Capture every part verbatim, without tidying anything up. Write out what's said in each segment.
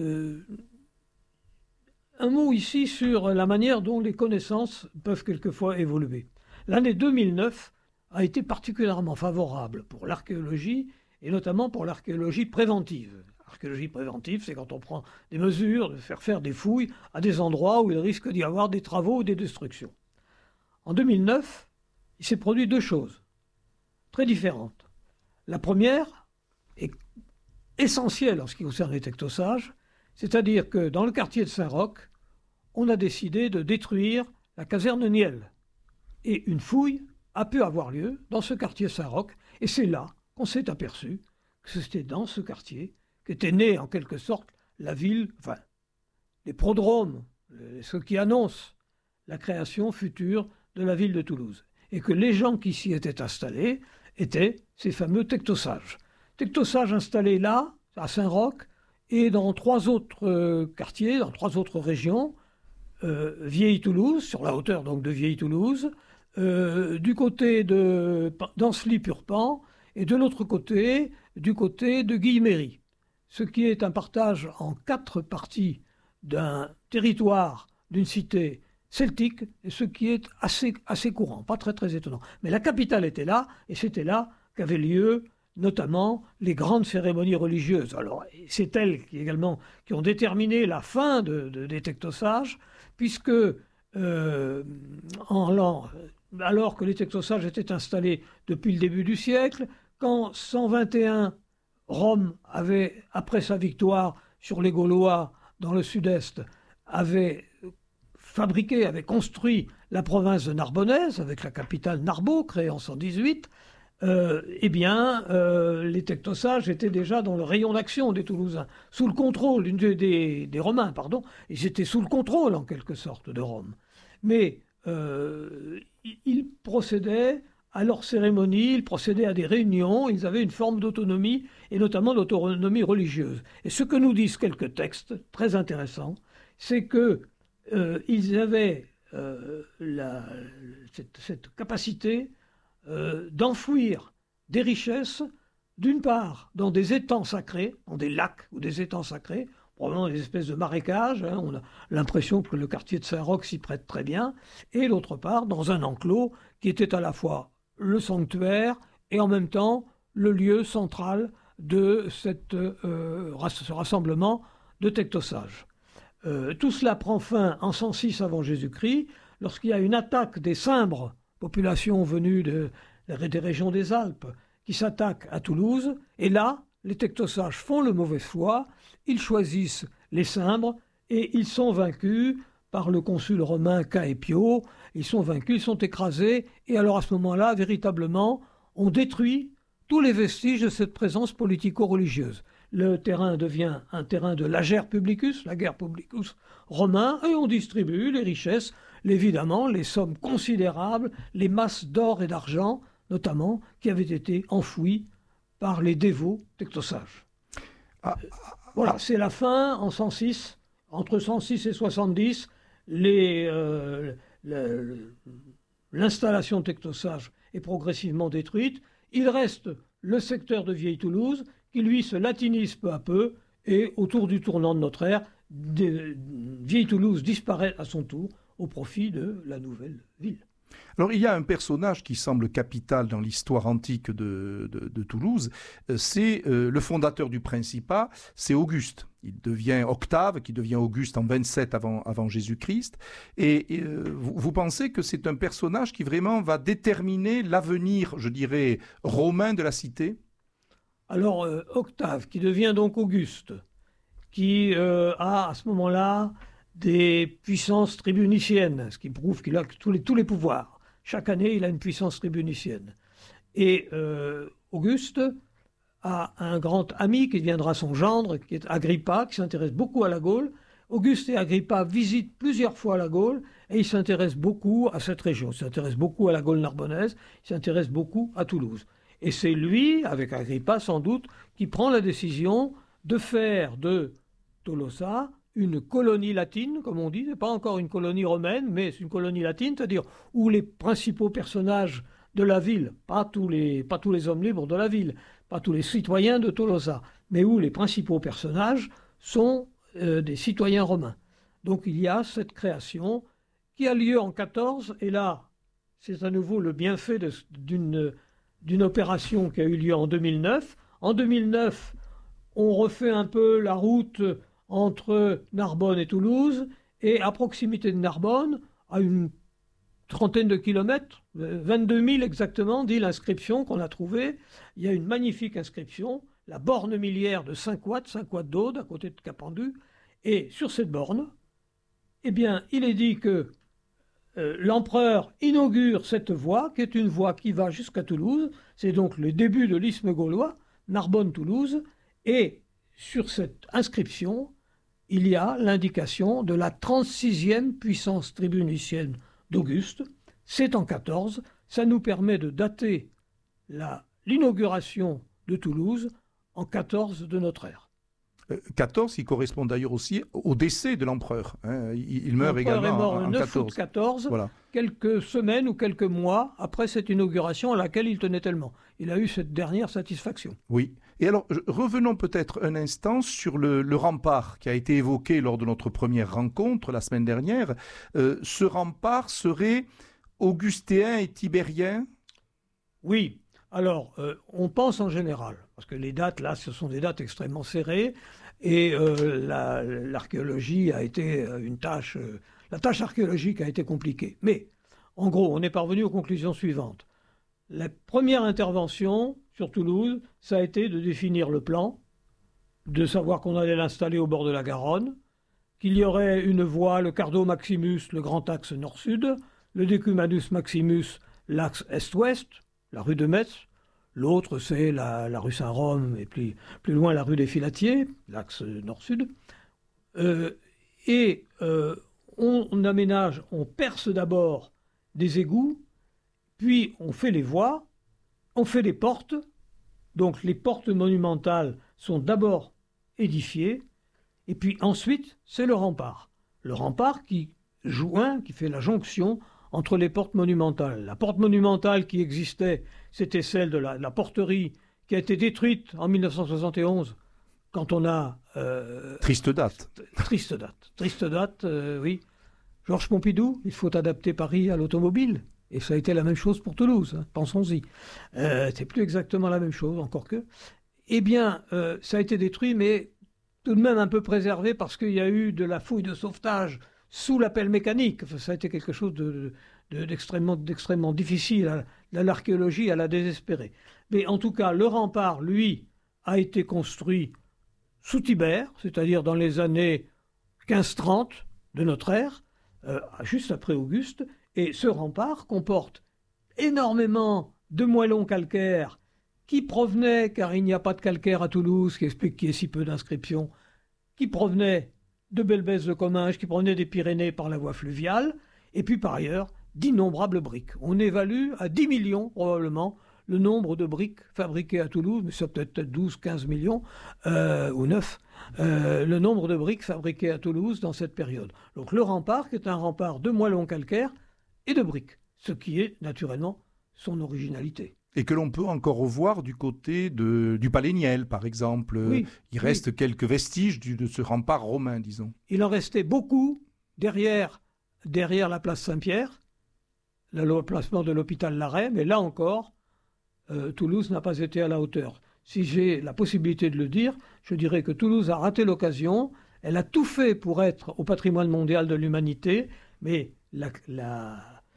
euh, un mot ici sur la manière dont les connaissances peuvent quelquefois évoluer. L'année deux mille neuf a été particulièrement favorable pour l'archéologie, et notamment pour l'archéologie préventive. L'archéologie préventive, c'est quand on prend des mesures de faire faire des fouilles à des endroits où il risque d'y avoir des travaux ou des destructions. En deux mille neuf, il s'est produit deux choses très différentes. La première est essentielle en ce qui concerne les tectosages, c'est-à-dire que dans le quartier de Saint-Roch, on a décidé de détruire la caserne Niel. Et une fouille a pu avoir lieu dans ce quartier Saint-Roch, et c'est là qu'on s'est aperçu que c'était dans ce quartier qu'était née en quelque sorte la ville, enfin, les prodromes, ceux qui annoncent la création future de la ville de Toulouse. Et que les gens qui s'y étaient installés étaient ces fameux tectosages. Tectosages installés là, à Saint-Roch, et dans trois autres euh, quartiers, dans trois autres régions, euh, Vieille-Toulouse, sur la hauteur donc de Vieille-Toulouse, euh, du côté de d'Ancelis-Purpan, et de l'autre côté, du côté de Guilleméry. Ce qui est un partage en quatre parties d'un territoire, d'une cité celtique, et ce qui est assez, assez courant, pas très très étonnant. Mais la capitale était là, et c'était là qu'avaient lieu notamment les grandes cérémonies religieuses. Alors, c'est elles qui également qui ont déterminé la fin de, de, des tectosages, puisque euh, en l'an, alors que les tectosages étaient installés depuis le début du siècle, quand cent vingt et un Rome avait, après sa victoire sur les Gaulois dans le sud-est, avait fabriqué, avait construit la province de Narbonnaise, avec la capitale Narbo, créée en cent dix-huit, euh, eh bien, euh, les tectosages étaient déjà dans le rayon d'action des Toulousains, sous le contrôle des, des, des Romains, pardon. Ils étaient sous le contrôle, en quelque sorte, de Rome. Mais euh, ils procédaient à leurs cérémonies, ils procédaient à des réunions, ils avaient une forme d'autonomie, et notamment d'autonomie religieuse. Et ce que nous disent quelques textes très intéressants, c'est que euh, ils avaient euh, la, cette, cette capacité euh, d'enfouir des richesses, d'une part dans des étangs sacrés, dans des lacs ou des étangs sacrés, probablement des espèces de marécages, hein, on a l'impression que le quartier de Saint-Roch s'y prête très bien, et d'autre part dans un enclos qui était à la fois le sanctuaire et en même temps le lieu central de cette, euh, ce rassemblement de tectosages. Euh, tout cela prend fin en cent six avant Jésus-Christ, lorsqu'il y a une attaque des Cimbres, population venue de, des régions des Alpes, qui s'attaque à Toulouse, et là, les tectosages font le mauvais choix, ils choisissent les Cimbres, et ils sont vaincus par le consul romain Caepio, ils sont vaincus, ils sont écrasés, et alors à ce moment-là, véritablement, on détruit tous les vestiges de cette présence politico-religieuse. Le terrain devient un terrain de l'ager publicus, la guerre publicus romain, et on distribue les richesses, évidemment, les sommes considérables, les masses d'or et d'argent, notamment, qui avaient été enfouies par les dévots tectosages. Ah, ah, voilà, c'est la fin en cent six, entre cent six et soixante-dix, les, euh, le, l'installation tectosage est progressivement détruite. Il reste le secteur de Vieille-Toulouse, qui lui se latinise peu à peu, et autour du tournant de notre ère, Vieille-Toulouse disparaît à son tour au profit de la nouvelle ville. Alors, il y a un personnage qui semble capital dans l'histoire antique de, de, de Toulouse, c'est euh, le fondateur du Principat, c'est Auguste. Il devient Octave, qui devient Auguste en vingt-sept avant, avant Jésus-Christ. Et, et euh, vous, vous pensez que c'est un personnage qui vraiment va déterminer l'avenir, je dirais, romain de la cité ? Alors, euh, Octave, qui devient donc Auguste, qui euh, a à ce moment-là des puissances tribuniciennes, ce qui prouve qu'il a tous les, tous les pouvoirs. Chaque année, il a une puissance tribunicienne. Et euh, Auguste a un grand ami qui deviendra son gendre, qui est Agrippa, qui s'intéresse beaucoup à la Gaule. Auguste et Agrippa visitent plusieurs fois la Gaule et ils s'intéressent beaucoup à cette région. Ils s'intéressent beaucoup à la Gaule narbonnaise, ils s'intéressent beaucoup à Toulouse. Et c'est lui, avec Agrippa sans doute, qui prend la décision de faire de Tolosa une colonie latine, comme on dit. Ce n'est pas encore une colonie romaine, mais c'est une colonie latine, c'est-à-dire où les principaux personnages de la ville, pas tous les, pas tous les hommes libres de la ville, pas tous les citoyens de Tolosa, mais où les principaux personnages sont euh, des citoyens romains. Donc il y a cette création qui a lieu en quatorze, et là, c'est à nouveau le bienfait d'une d'une opération qui a eu lieu en deux mille neuf. En deux mille neuf, on refait un peu la route entre Narbonne et Toulouse, et à proximité de Narbonne, à une trentaine de kilomètres, vingt-deux mille exactement, dit l'inscription qu'on a trouvée. Il y a une magnifique inscription, la borne milliaire de cinq watts, cinq watts d'Aude, à côté de Capendu. Et sur cette borne, eh bien, il est dit que euh, l'empereur inaugure cette voie, qui est une voie qui va jusqu'à Toulouse. C'est donc le début de l'isthme gaulois, Narbonne-Toulouse. Et sur cette inscription, il y a l'indication de la trente-sixième puissance tribunicienne d'Auguste. C'est en quatorze. Ça nous permet de dater l'inauguration de Toulouse en quatorze de notre ère. quatorze, qui correspond d'ailleurs aussi au décès de l'empereur. Hein. Il, il meurt également est mort en, en neuf quatorze. août quatorze, voilà. Quelques semaines ou quelques mois après cette inauguration à laquelle il tenait tellement. Il a eu cette dernière satisfaction. Oui. Et alors, revenons peut-être un instant sur le, le rempart qui a été évoqué lors de notre première rencontre la semaine dernière. Euh, ce rempart serait augustéen et tibérien ? Oui. Alors, euh, on pense en général, parce que les dates, là, ce sont des dates extrêmement serrées, et euh, l'archéologie la, a été une tâche, euh, la tâche archéologique a été compliquée. Mais, en gros, on est parvenu aux conclusions suivantes. La première intervention sur Toulouse, ça a été de définir le plan, de savoir qu'on allait l'installer au bord de la Garonne, qu'il y aurait une voie, le Cardo Maximus, le grand axe nord-sud, le Decumanus Maximus, l'axe est-ouest, la rue de Metz. L'autre, c'est la, la rue Saint-Rome, et plus, plus loin, la rue des Filatiers, l'axe nord-sud. Euh, et euh, on, on aménage, on perce d'abord des égouts, puis on fait les voies, on fait les portes. Donc les portes monumentales sont d'abord édifiées, et puis ensuite, c'est le rempart. Le rempart qui joint, qui fait la jonction entre les portes monumentales. La porte monumentale qui existait, c'était celle de la, la porterie qui a été détruite en mille neuf cent soixante et onze, quand on a... Euh, triste date. Triste date. Triste date, euh, oui. Georges Pompidou, il faut adapter Paris à l'automobile. Et ça a été la même chose pour Toulouse, hein, pensons-y. Euh, c'est plus exactement la même chose, encore que. Eh bien, euh, ça a été détruit, mais tout de même un peu préservé, parce qu'il y a eu de la fouille de sauvetage sous la pelle mécanique. Enfin, ça a été quelque chose de, de, d'extrêmement, d'extrêmement difficile. L'archéologie, elle a désespéré. Mais en tout cas, le rempart, lui, a été construit sous Tibère, c'est-à-dire dans les années quinze trente de notre ère, euh, juste après Auguste. Et ce rempart comporte énormément de moellons calcaires qui provenaient, car il n'y a pas de calcaire à Toulouse, qui explique qu'il y ait si peu d'inscriptions, qui provenaient de Belbès de Comminges, qui provenaient des Pyrénées par la voie fluviale, et puis par ailleurs d'innombrables briques. On évalue à dix millions probablement le nombre de briques fabriquées à Toulouse, mais c'est peut-être douze, quinze millions, euh, ou neuf, euh, le nombre de briques fabriquées à Toulouse dans cette période. Donc le rempart, qui est un rempart de moellons calcaires et de briques, ce qui est naturellement son originalité. Et que l'on peut encore revoir du côté de, du Palais Niel, par exemple. Oui, il reste oui. quelques vestiges du, de ce rempart romain, disons. Il en restait beaucoup derrière, derrière la place Saint-Pierre, l'emplacement de l'hôpital Larrey, mais là encore, euh, Toulouse n'a pas été à la hauteur. Si j'ai la possibilité de le dire, je dirais que Toulouse a raté l'occasion. Elle a tout fait pour être au patrimoine mondial de l'humanité, mais la, la,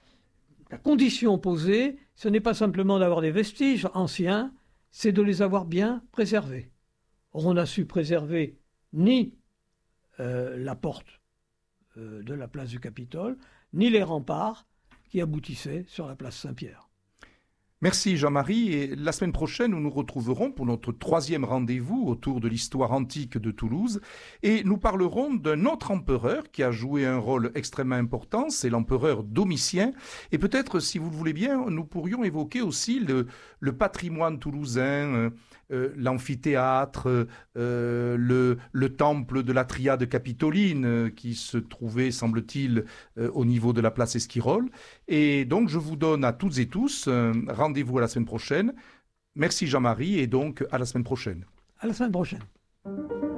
la condition posée, ce n'est pas simplement d'avoir des vestiges anciens, c'est de les avoir bien préservés. Or, on n'a su préserver ni euh, la porte euh, de la place du Capitole, ni les remparts qui aboutissaient sur la place Saint-Pierre. Merci Jean-Marie, et la semaine prochaine nous nous retrouverons pour notre troisième rendez-vous autour de l'histoire antique de Toulouse, et nous parlerons d'un autre empereur qui a joué un rôle extrêmement important, c'est l'empereur Domitien, et peut-être, si vous le voulez bien, nous pourrions évoquer aussi le, le patrimoine toulousain, euh, euh, l'amphithéâtre, euh, le, le temple de la triade capitoline euh, qui se trouvait, semble-t-il, euh, au niveau de la place Esquirol, et donc je vous donne à toutes et tous euh, rendez-vous à la semaine prochaine. Merci Jean-Marie, et donc à la semaine prochaine. À la semaine prochaine.